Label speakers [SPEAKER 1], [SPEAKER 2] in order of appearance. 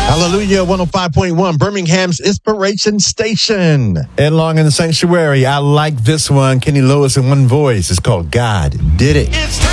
[SPEAKER 1] Hallelujah, 105.1, Birmingham's Inspiration Station. Ed Long in the Sanctuary. I like this one. Kenny Lewis in one voice. It's called God Did It.